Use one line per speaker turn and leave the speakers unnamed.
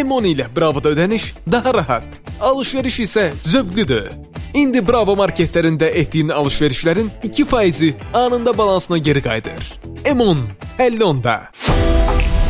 M10 ilə Bravoda ödəniş daha rahat, alışveriş isə zövqlüdür. İndi Bravo marketlərində etdiyin alışverişlərin 2%-i anında balansına geri qayıdır. M10, 50 onda.